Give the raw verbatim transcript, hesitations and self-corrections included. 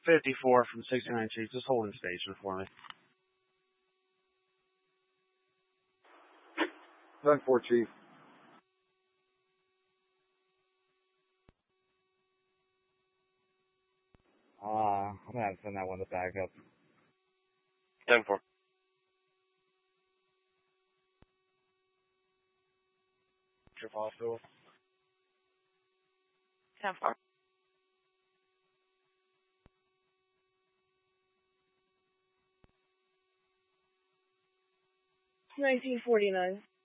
fifty-four from sixty-nine Chief. Just holding station for me. ten four, Chief. Uh, I'm gonna have to send that one to backup. ten four. Trip hospital. ten four. nineteen forty-nine.